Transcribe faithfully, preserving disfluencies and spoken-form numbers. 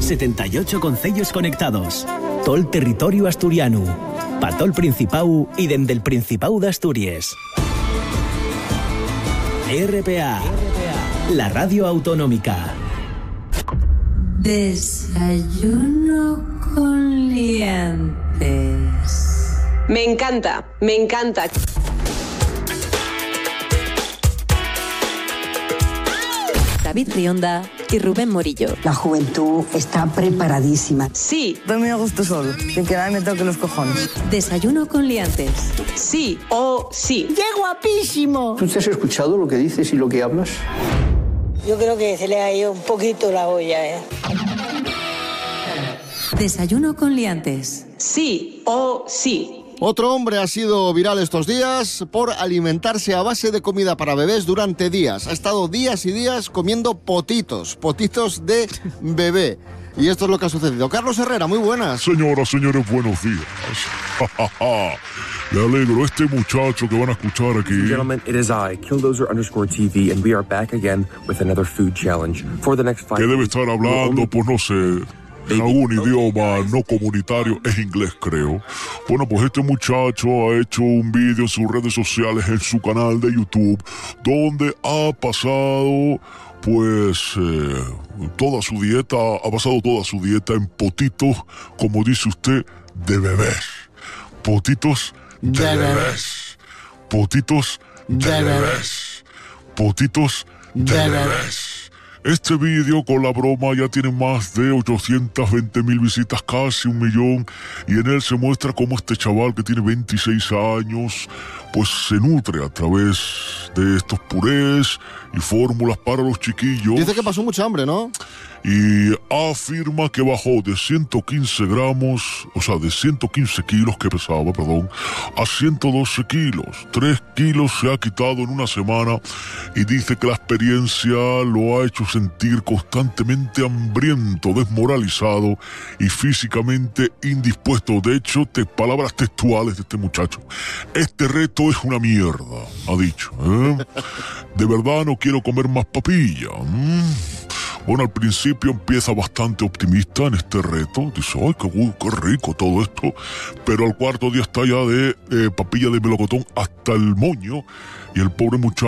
setenta y ocho concellos conectados. Tol territorio asturiano. Patol Principau y dende el Principau de Asturias. R P A, la radio autonómica. Desayuno con liantes. Me encanta, me encanta. David Rionda y Rubén Morillo. La juventud está preparadísima. Sí. Dormir a gusto solo, sin que nadie me toque los cojones. Desayuno con liantes. Sí o sí. ¡Qué guapísimo! ¿Tú te has escuchado lo que dices y lo que hablas? Yo creo que se le ha ido un poquito la olla, ¿eh? Desayuno con liantes. Sí o sí. Otro hombre ha sido viral estos días por alimentarse a base de comida para bebés durante días. Ha estado días y días comiendo potitos, potitos de bebé. Y esto es lo que ha sucedido. Carlos Herrera, muy buenas. Señoras, señores, buenos días. Me alegro, este muchacho que van a escuchar aquí. Gentlemen, it is I, Killdozer underscore T V, and we are back again with another food challenge. For the next five... Que debe estar hablando, pues no sé... en algún idioma no comunitario, es inglés creo. Bueno, pues este muchacho ha hecho un vídeo en sus redes sociales, en su canal de YouTube, donde ha pasado, pues, eh, toda su dieta, ha basado toda su dieta en potitos, como dice usted, de bebés. Potitos de, de bebés. Potitos de, de bebés. Potitos de, de bebés. Este vídeo con la broma ya tiene más de ochocientas veinte mil visitas, casi un millón, y en él se muestra cómo este chaval que tiene veintiséis años, pues se nutre a través de estos purés y fórmulas para los chiquillos. Dice que pasó mucha hambre, ¿no? Y afirma que bajó de ciento quince gramos, o sea, de ciento quince kilos que pesaba, perdón, a ciento doce kilos. tres kilos se ha quitado en una semana y dice que la experiencia lo ha hecho sentir constantemente hambriento, desmoralizado y físicamente indispuesto. De hecho, te, palabras textuales de este muchacho: este reto es una mierda, ha dicho, ¿eh? De verdad no quiero comer más papilla. ¿Mm? Bueno, al principio empieza bastante optimista en este reto. Dice, ¡ay, qué, qué rico todo esto! Pero al cuarto día está ya de eh, papilla de melocotón hasta el moño. Y el pobre muchacho